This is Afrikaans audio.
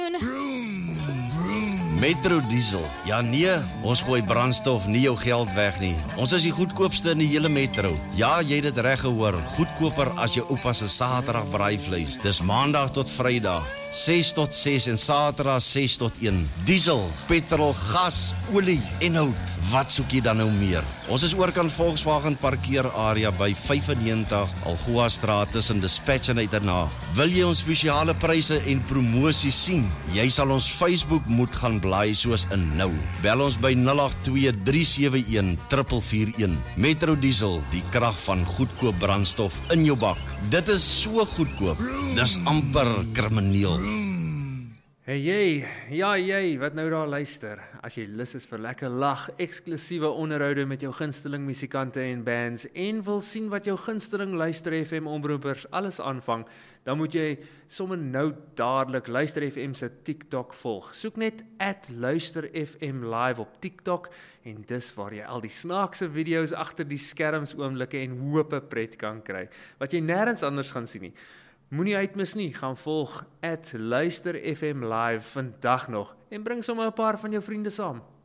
Metro Diesel. Ja nee, ons gooi brandstof nie jou geld weg nie. Ons is die goedkoopste in die hele metro. Ja, jy het dit reg gehoor. Goedkoper as jou oupa se Saterdag braaivleis. Dis Maandag tot Vrydag, 6 tot 6 en Saterdag 6 tot 1. Diesel, petrol, gas, olie en hout. Wat soek jy dan nou meer? Ons is oorkant Volkswagen parkeerarea by 95 Algoa Straat tussen Dispatch en Uiterna. Wil jy ons spesiale pryse en promosies sien? Jy sal ons Facebook moet gaan blaai soos in nou. Bel ons by 082-371-441. Metro Diesel, die krag van goedkoop brandstof in jou bak. Dit is so goedkoop. Dis amper krimineel. Hey jy, ja jy, wat nou daar luister. As jy lus is vir lekker lag, eksklusiewe onderhoude met jou gunsteling musikante en bands en wil sien wat jou gunsteling Luister FM omroepers alles aanvang, dan moet jy sommer nou dadelik Luister FM se TikTok volg. Soek net @LuisterFM live op TikTok en dis waar jy al die snaakse video's agter die skerms oomblikke en hope pret kan kry, wat jy nêrens anders gaan sien nie. Moenie uitmis nie, gaan volg @LuisterFM live vandag nog en bring sommer 'n paar van jou vriende saam.